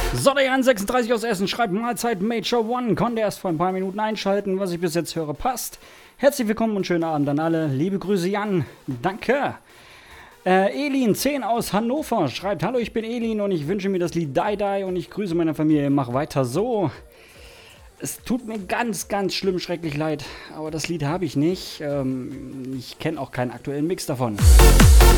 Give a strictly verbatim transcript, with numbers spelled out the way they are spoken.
So, der Jan sechsunddreißig aus Essen schreibt Mahlzeit Major One. Konnte erst vor ein paar Minuten einschalten. Was ich bis jetzt höre, passt. Herzlich willkommen und schönen Abend an alle. Liebe Grüße, Jan. Danke. Äh, Elin zehn aus Hannover schreibt: Hallo, ich bin Elin und ich wünsche mir das Lied Die Die und ich grüße meine Familie. Mach weiter so. Es tut mir ganz, ganz schlimm, schrecklich leid, aber das Lied habe ich nicht. Ähm, ich kenne auch keinen aktuellen Mix davon.